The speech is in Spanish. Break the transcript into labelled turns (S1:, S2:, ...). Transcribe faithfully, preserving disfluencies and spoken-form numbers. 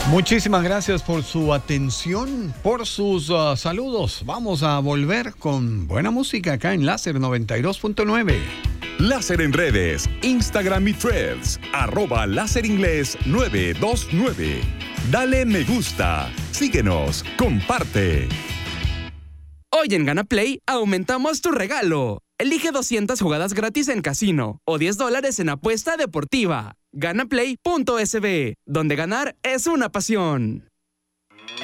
S1: Muchísimas gracias por su atención, por sus uh, saludos. Vamos a volver con buena música acá en Láser noventa y dos punto nueve.
S2: Láser en redes, Instagram y Threads, arroba Láser Inglés nueve dos nueve. Dale me gusta, síguenos, comparte.
S3: Hoy en Gana Play aumentamos tu regalo. Elige doscientas jugadas gratis en casino o diez dólares en apuesta deportiva. Ganaplay punto es be, donde ganar es una pasión.